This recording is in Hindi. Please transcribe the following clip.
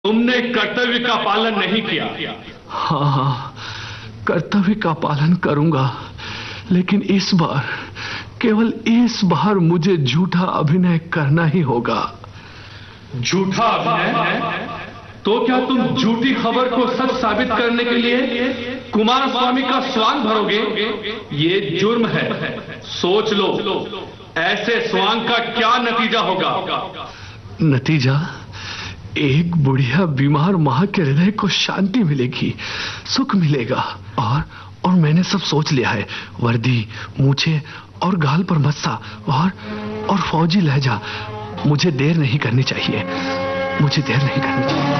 तुमने कर्तव्य का पालन नहीं किया। हाँ, कर्तव्य का पालन करूंगा, लेकिन इस बार, केवल इस बार मुझे झूठा अभिनय करना ही होगा। झूठा अभिनय? तो क्या तुम झूठी खबर को सच साबित करने के लिए कुमार स्वामी का स्वांग भरोगे? ये जुर्म है, सोच लो, ऐसे स्वांग का क्या नतीजा होगा? नतीजा? एक बुढ़िया बीमार मां के हृदय को शांति मिलेगी, सुख मिलेगा। और मैंने सब सोच लिया है। वर्दी, मूछें और गाल पर मस्सा और फौजी लहजा। मुझे देर नहीं करनी चाहिए, मुझे देर नहीं करनी चाहिए।